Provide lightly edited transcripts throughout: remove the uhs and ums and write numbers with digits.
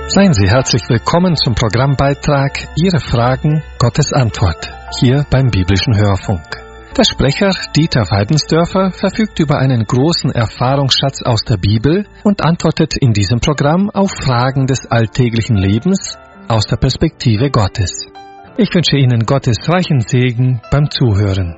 Seien Sie herzlich willkommen zum Programmbeitrag Ihre Fragen, Gottes Antwort, hier beim Biblischen Hörfunk. Der Sprecher Dieter Weidensdörfer verfügt über einen großen Erfahrungsschatz aus der Bibel und antwortet in diesem Programm auf Fragen des alltäglichen Lebens aus der Perspektive Gottes. Ich wünsche Ihnen Gottes reichen Segen beim Zuhören.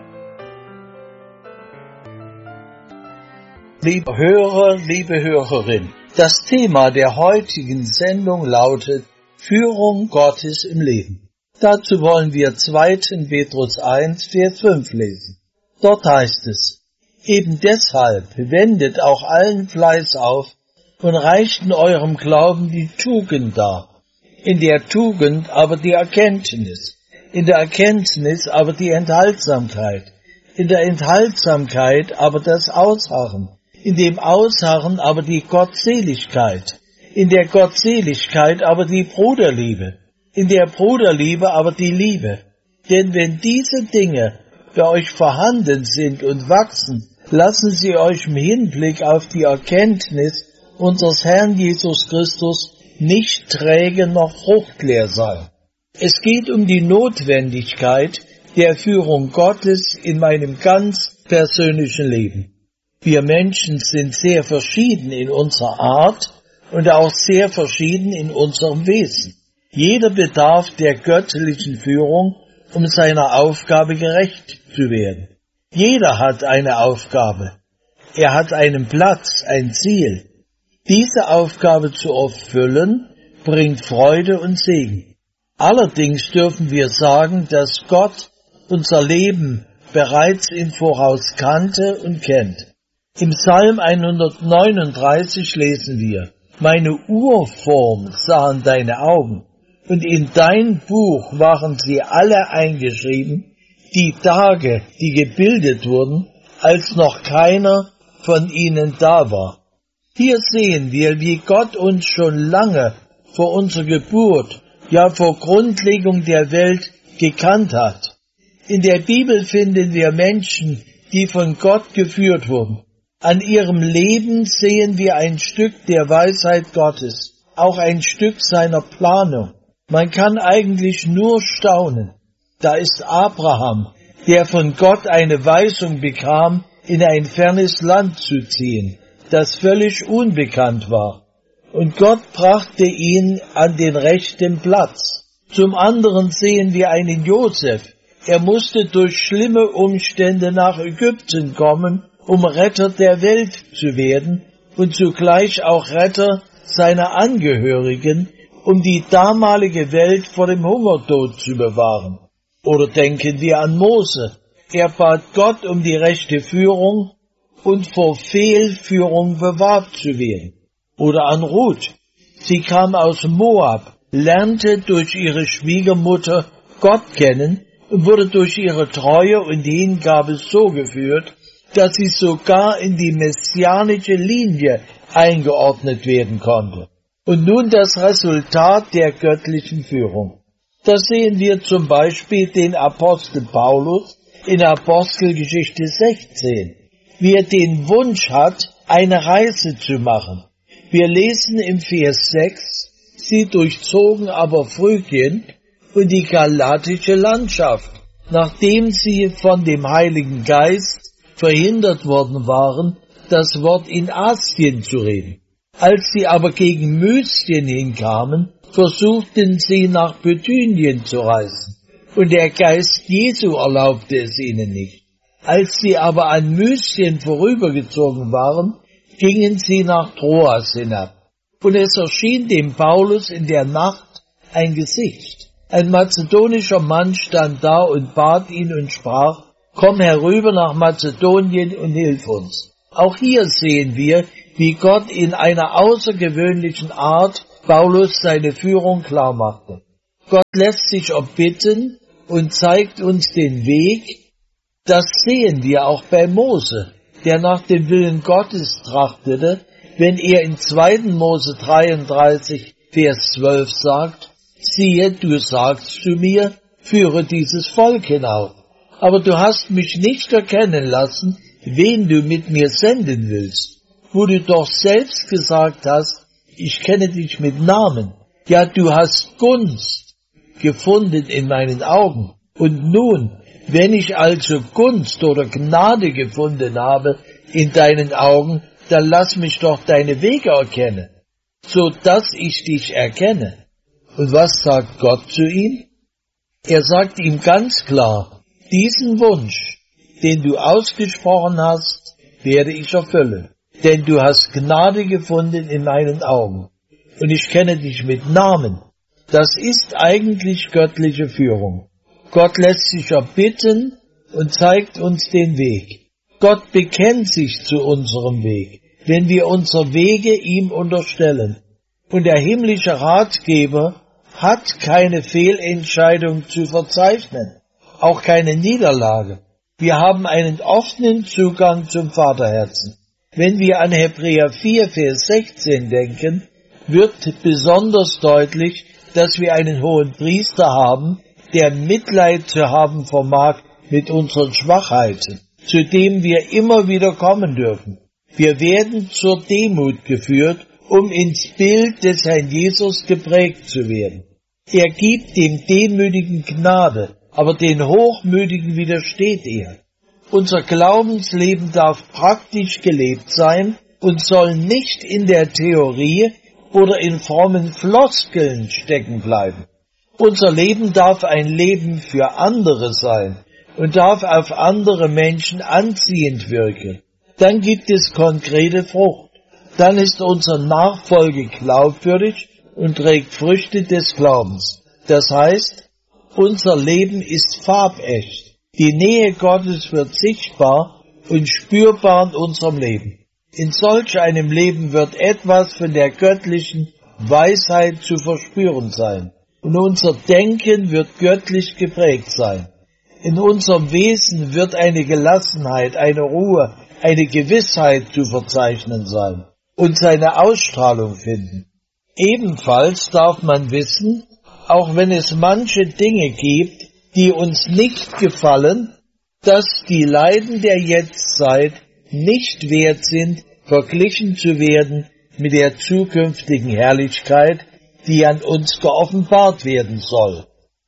Liebe Hörer, liebe Hörerin, das Thema der heutigen Sendung lautet Führung Gottes im Leben. Dazu wollen wir 2. Petrus 1, Vers 5 lesen. Dort heißt es: Eben deshalb wendet auch allen Fleiß auf und reicht in eurem Glauben die Tugend dar, in der Tugend aber die Erkenntnis, in der Erkenntnis aber die Enthaltsamkeit, in der Enthaltsamkeit aber das Ausharren, in dem Ausharren aber die Gottseligkeit, in der Gottseligkeit aber die Bruderliebe, in der Bruderliebe aber die Liebe. Denn wenn diese Dinge bei euch vorhanden sind und wachsen, lassen sie euch im Hinblick auf die Erkenntnis unseres Herrn Jesus Christus nicht träge noch fruchtleer sein. Es geht um die Notwendigkeit der Führung Gottes in meinem ganz persönlichen Leben. Wir Menschen sind sehr verschieden in unserer Art und auch sehr verschieden in unserem Wesen. Jeder bedarf der göttlichen Führung, um seiner Aufgabe gerecht zu werden. Jeder hat eine Aufgabe. Er hat einen Platz, ein Ziel. Diese Aufgabe zu erfüllen, bringt Freude und Segen. Allerdings dürfen wir sagen, dass Gott unser Leben bereits im Voraus kannte und kennt. Im Psalm 139 lesen wir: Meine Urform sahen deine Augen, und in dein Buch waren sie alle eingeschrieben, die Tage, die gebildet wurden, als noch keiner von ihnen da war. Hier sehen wir, wie Gott uns schon lange vor unserer Geburt, ja vor Grundlegung der Welt gekannt hat. In der Bibel finden wir Menschen, die von Gott geführt wurden. An ihrem Leben sehen wir ein Stück der Weisheit Gottes, auch ein Stück seiner Planung. Man kann eigentlich nur staunen. Da ist Abraham, der von Gott eine Weisung bekam, in ein fernes Land zu ziehen, das völlig unbekannt war. Und Gott brachte ihn an den rechten Platz. Zum anderen sehen wir einen Josef. Er musste durch schlimme Umstände nach Ägypten kommen, um Retter der Welt zu werden und zugleich auch Retter seiner Angehörigen, um die damalige Welt vor dem Hungertod zu bewahren. Oder denken wir an Mose. Er bat Gott um die rechte Führung und vor Fehlführung bewahrt zu werden. Oder an Ruth. Sie kam aus Moab, lernte durch ihre Schwiegermutter Gott kennen und wurde durch ihre Treue und Hingabe so geführt, dass sie sogar in die messianische Linie eingeordnet werden konnte. Und nun das Resultat der göttlichen Führung. Da sehen wir zum Beispiel den Apostel Paulus in Apostelgeschichte 16, wie er den Wunsch hat, eine Reise zu machen. Wir lesen im Vers 6, sie durchzogen aber Phrygien und die galatische Landschaft, nachdem sie von dem Heiligen Geist verhindert worden waren, das Wort in Asien zu reden. Als sie aber gegen Mysien hinkamen, versuchten sie nach Bithynien zu reisen, und der Geist Jesu erlaubte es ihnen nicht. Als sie aber an Mysien vorübergezogen waren, gingen sie nach Troas hinab. Und es erschien dem Paulus in der Nacht ein Gesicht. Ein mazedonischer Mann stand da und bat ihn und sprach: Komm herüber nach Mazedonien und hilf uns. Auch hier sehen wir, wie Gott in einer außergewöhnlichen Art Paulus seine Führung klar machte. Gott lässt sich erbitten und zeigt uns den Weg. Das sehen wir auch bei Mose, der nach dem Willen Gottes trachtete, wenn er in 2. Mose 33, Vers 12 sagt: Siehe, du sagst zu mir, führe dieses Volk hinauf. Aber du hast mich nicht erkennen lassen, wen du mit mir senden willst, wo du doch selbst gesagt hast, ich kenne dich mit Namen. Ja, du hast Gunst gefunden in meinen Augen. Und nun, wenn ich also Gunst oder Gnade gefunden habe in deinen Augen, dann lass mich doch deine Wege erkennen, so dass ich dich erkenne. Und was sagt Gott zu ihm? Er sagt ihm ganz klar, diesen Wunsch, den du ausgesprochen hast, werde ich erfüllen. Denn du hast Gnade gefunden in meinen Augen. Und ich kenne dich mit Namen. Das ist eigentlich göttliche Führung. Gott lässt sich erbitten und zeigt uns den Weg. Gott bekennt sich zu unserem Weg, wenn wir unsere Wege ihm unterstellen. Und der himmlische Ratgeber hat keine Fehlentscheidung zu verzeichnen, auch keine Niederlage. Wir haben einen offenen Zugang zum Vaterherzen. Wenn wir an Hebräer 4, Vers 16 denken, wird besonders deutlich, dass wir einen hohen Priester haben, der Mitleid zu haben vermag mit unseren Schwachheiten, zu dem wir immer wieder kommen dürfen. Wir werden zur Demut geführt, um ins Bild des Herrn Jesus geprägt zu werden. Er gibt dem Demütigen Gnade, aber den Hochmütigen widersteht er. Unser Glaubensleben darf praktisch gelebt sein und soll nicht in der Theorie oder in frommen Floskeln stecken bleiben. Unser Leben darf ein Leben für andere sein und darf auf andere Menschen anziehend wirken. Dann gibt es konkrete Frucht. Dann ist unsere Nachfolge glaubwürdig und trägt Früchte des Glaubens. Das heißt, unser Leben ist farbecht. Die Nähe Gottes wird sichtbar und spürbar in unserem Leben. In solch einem Leben wird etwas von der göttlichen Weisheit zu verspüren sein. Und unser Denken wird göttlich geprägt sein. In unserem Wesen wird eine Gelassenheit, eine Ruhe, eine Gewissheit zu verzeichnen sein und seine Ausstrahlung finden. Ebenfalls darf man wissen, auch wenn es manche Dinge gibt, die uns nicht gefallen, dass die Leiden der Jetztzeit nicht wert sind, verglichen zu werden mit der zukünftigen Herrlichkeit, die an uns geoffenbart werden soll.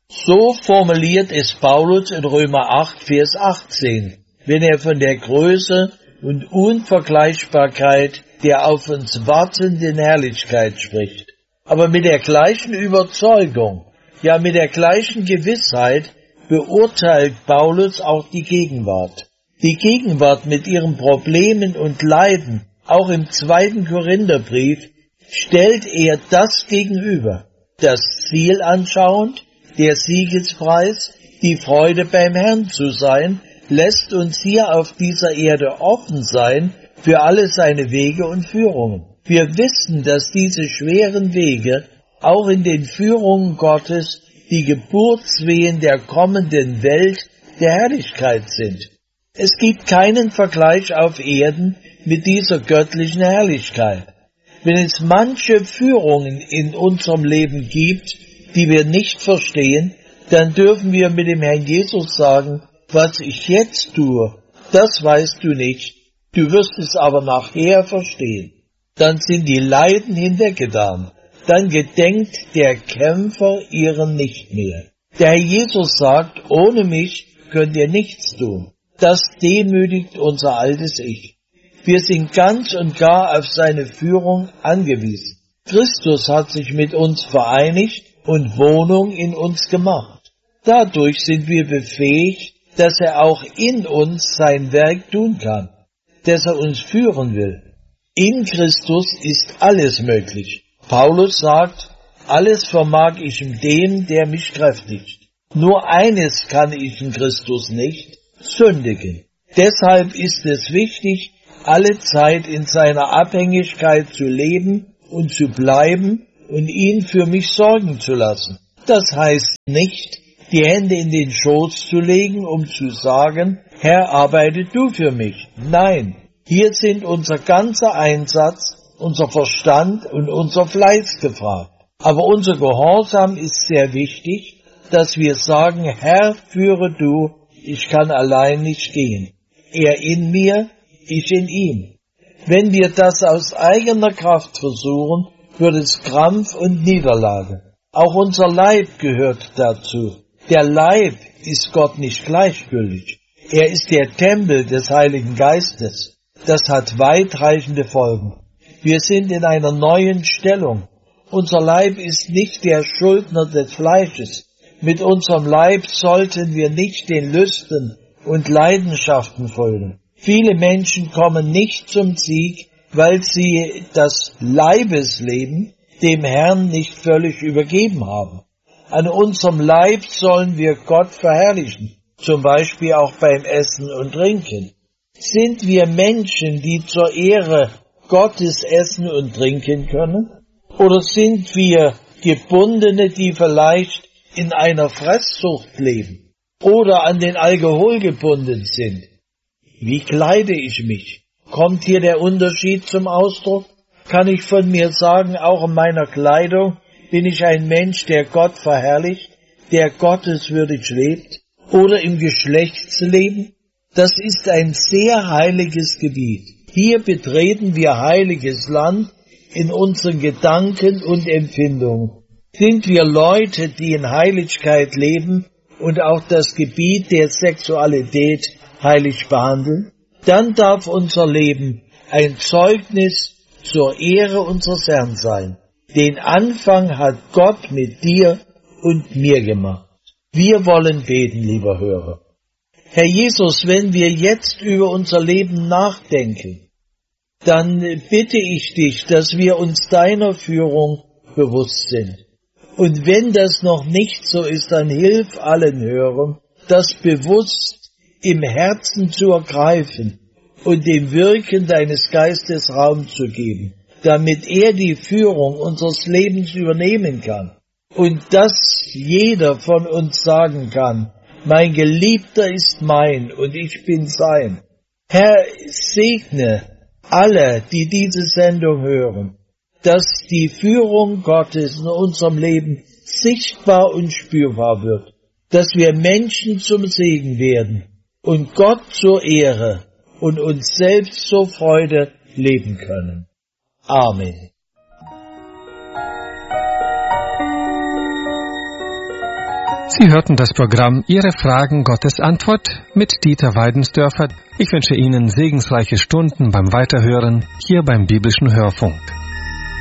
So formuliert es Paulus in Römer 8, Vers 18, wenn er von der Größe und Unvergleichbarkeit der auf uns wartenden Herrlichkeit spricht. Aber mit der gleichen Überzeugung, ja mit der gleichen Gewissheit beurteilt Paulus auch die Gegenwart. Die Gegenwart mit ihren Problemen und Leiden, auch im 2. Korintherbrief, stellt er das gegenüber. Das Ziel anschauend, der Siegespreis, die Freude beim Herrn zu sein, lässt uns hier auf dieser Erde offen sein für alle seine Wege und Führungen. Wir wissen, dass diese schweren Wege auch in den Führungen Gottes die Geburtswehen der kommenden Welt der Herrlichkeit sind. Es gibt keinen Vergleich auf Erden mit dieser göttlichen Herrlichkeit. Wenn es manche Führungen in unserem Leben gibt, die wir nicht verstehen, dann dürfen wir mit dem Herrn Jesus sagen, was ich jetzt tue, das weißt du nicht, du wirst es aber nachher verstehen. Dann sind die Leiden hinweggetan. Dann gedenkt der Kämpfer ihren nicht mehr. Der Herr Jesus sagt, ohne mich könnt ihr nichts tun. Das demütigt unser altes Ich. Wir sind ganz und gar auf seine Führung angewiesen. Christus hat sich mit uns vereinigt und Wohnung in uns gemacht. Dadurch sind wir befähigt, dass er auch in uns sein Werk tun kann, dass er uns führen will. In Christus ist alles möglich. Paulus sagt, alles vermag ich in dem, der mich kräftigt. Nur eines kann ich in Christus nicht, sündigen. Deshalb ist es wichtig, alle Zeit in seiner Abhängigkeit zu leben und zu bleiben und ihn für mich sorgen zu lassen. Das heißt nicht, die Hände in den Schoß zu legen, um zu sagen, Herr, arbeite du für mich. Nein, hier sind unser ganzer Einsatz, unser Verstand und unser Fleiß gefragt. Aber unser Gehorsam ist sehr wichtig, dass wir sagen, Herr, führe du, ich kann allein nicht gehen. Er in mir, ich in ihm. Wenn wir das aus eigener Kraft versuchen, wird es Krampf und Niederlage. Auch unser Leib gehört dazu. Der Leib ist Gott nicht gleichgültig. Er ist der Tempel des Heiligen Geistes. Das hat weitreichende Folgen. Wir sind in einer neuen Stellung. Unser Leib ist nicht der Schuldner des Fleisches. Mit unserem Leib sollten wir nicht den Lüsten und Leidenschaften folgen. Viele Menschen kommen nicht zum Sieg, weil sie das Leibesleben dem Herrn nicht völlig übergeben haben. An unserem Leib sollen wir Gott verherrlichen, zum Beispiel auch beim Essen und Trinken. Sind wir Menschen, die zur Ehre Gottes essen und trinken können? Oder sind wir Gebundene, die vielleicht in einer Fresssucht leben oder an den Alkohol gebunden sind? Wie kleide ich mich? Kommt hier der Unterschied zum Ausdruck? Kann ich von mir sagen, auch in meiner Kleidung bin ich ein Mensch, der Gott verherrlicht, der gotteswürdig lebt? Oder im Geschlechtsleben? Das ist ein sehr heiliges Gebiet. Hier betreten wir heiliges Land in unseren Gedanken und Empfindungen. Sind wir Leute, die in Heiligkeit leben und auch das Gebiet der Sexualität heilig behandeln? Dann darf unser Leben ein Zeugnis zur Ehre unseres Herrn sein. Den Anfang hat Gott mit dir und mir gemacht. Wir wollen beten, lieber Hörer. Herr Jesus, wenn wir jetzt über unser Leben nachdenken, dann bitte ich dich, dass wir uns deiner Führung bewusst sind. Und wenn das noch nicht so ist, dann hilf allen Hörern, das bewusst im Herzen zu ergreifen und dem Wirken deines Geistes Raum zu geben, damit er die Führung unseres Lebens übernehmen kann und dass jeder von uns sagen kann, mein Geliebter ist mein und ich bin sein. Herr, segne alle, die diese Sendung hören, dass die Führung Gottes in unserem Leben sichtbar und spürbar wird, dass wir Menschen zum Segen werden und Gott zur Ehre und uns selbst zur Freude leben können. Amen. Sie hörten das Programm Ihre Fragen, Gottes Antwort mit Dieter Weidensdörfer. Ich wünsche Ihnen segensreiche Stunden beim Weiterhören hier beim Biblischen Hörfunk.